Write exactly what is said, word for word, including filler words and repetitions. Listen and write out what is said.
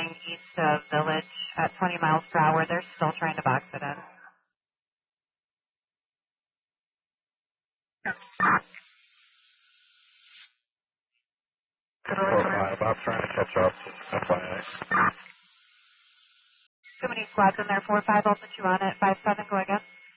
going east of Village at twenty miles per hour. They're still trying to box it in. four five, I'm trying to catch up. F Y I. Too many squads in there. four five, I'll put you on it. five seven, go again.